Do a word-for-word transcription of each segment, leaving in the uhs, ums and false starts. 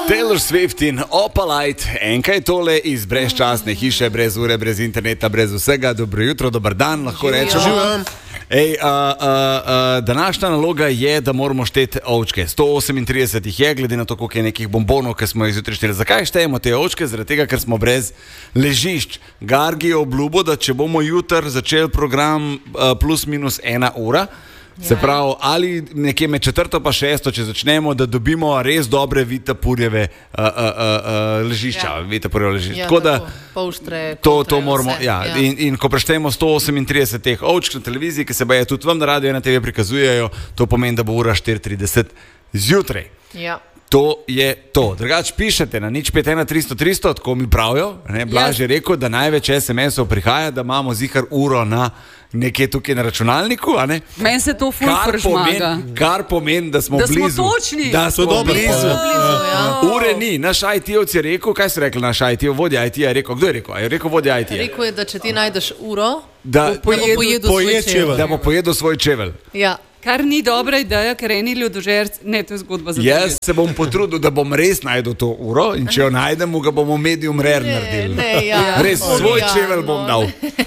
Taylor Swift in Opalite, enkaj tole iz brezčasne hiše, brez ure, brez interneta, brez vsega. Dobro jutro, dober dan, lahko rečemo. Ej, uh, uh, uh, današnja naloga je, da moramo šteti ovčke. sto osemintrideset jih je, glede na to, koliko je nekih bombonov, ki smo jih zjutraj šteli. Zakaj štejemo te ovčke? Zaradi tega, ker smo brez ležišč. Gargi je obljubo, da če bomo jutri začeli program uh, plus minus ena ura, se pravi, ali nekje med četrto pa šesto, če začnemo, da dobimo res dobre vitapurjeve uh, uh, uh, ležišča. Ja. Vitapurjeve ležišča. Ja, tako da polštre, to, to moramo, ja. Ja. In, in ko preštejemo sto osemintrideset teh ovčk na televiziji, ki se baje tudi vam na radio in na te ve prikazujejo, to pomeni, da bo ura štiri trideset zjutraj. Ja. To je to. Drugač pišete na nič pet ena tristo tristo, tako mi pravijo. Blaž je rekel, da največ es em esov prihaja, da imamo zihar uro na nekje tukaj na računalniku. Meni se to ful prežmaga. Kar pomeni, da smo da blizu. Da smo točni. Da smo dobro, blizu. blizu ja. Ure ni. Naš I T-ovc je rekel, kaj so rekli naš I T-ov, vodja I T-ja je rekel. Kdo je rekel? Je rekel vodja I T-ja. Rekel je, da če ti najdeš uro, da, bo pojedel svoj čevelj. Da bo pojedel svoj čevelj. Ja. Kar ni dobra ideja, ker eni ljudožerci, ne, to je zgodba za Jaz se bom potrudil, da bom res najdel to uro in če jo najdemo, ga bomo medium rare ne, naredili. Ne, ja. Res, svoj čevelj bom dal.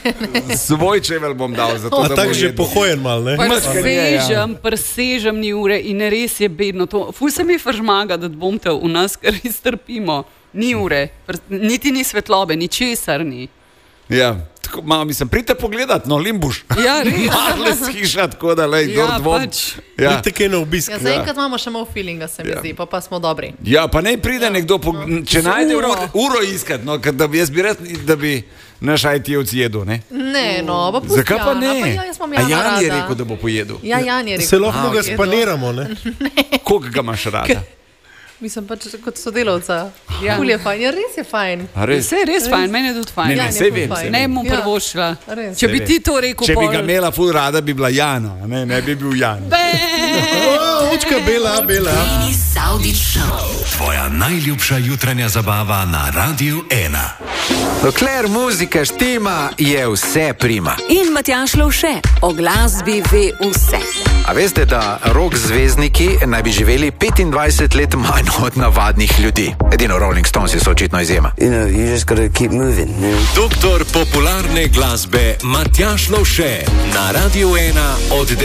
Svoj čevelj bom dal. Zato, A tako že pohojen mal, ne? Presežem, presežem ni ure in res je bedno to. Ful se mi žmaga, da bomte v nas, ker iztrpimo. Ni ure, niti ni svetlobe, ni česar ni. Ja, tako, malo mislim, pridite pogledat, no, Limbuš. Ja, res. Malo skiša, tako da, lej, ja, dvom. Pač. Ja, pridite kaj na obisk. Ja, zaenkrat imamo še malo feelinga, se mi Ja. zdi, pa pa smo dobri. ja, pa ne pride Ja. nekdo, po, če Z najde uro. uro, uro iskat, no, ker da bi jaz bi rad, da bi naš I T-ovc jedel, ne? Ne, no, pa pusti Zakaj pa Jana, ne? Pa ja, jaz imam A Jana Jan je rada. rekel, da bo pojedel. Ja, Jan je rekel. Se lahko da ga bo jedel. spaniramo, ne? Koliko ga imaš rada? Mislim pač kot sodelavca. Ja. Ful je fajn, ja, res je fajn. A res? Vse je res fajn, meni je tudi fajn. Ne, ne, Jan je sej ful vem, fajn. sej Ne vem. mu Ja. prvošla. Res. Če bi Sej ti vem. to rekel, Če bi pol- ga imela ful rada, bi bila Jana, ne, ne bi bil Jan. O, očka bela, bela. Savdič Show. Tvoja najljubša jutranja zabava na Radiu ena. Dokler muzika štima, je vse prima. In Matjaž Lovše, o glasbi ve vse. A veste, da rock zvezdniki naj bi živeli petindvajset let manj od navadnih ljudi? Edino Rolling Stones so očitno izjema. You know, you just gotta keep moving. You know? Doktor popularne glasbe Matjaž Lovše na Radiu ena od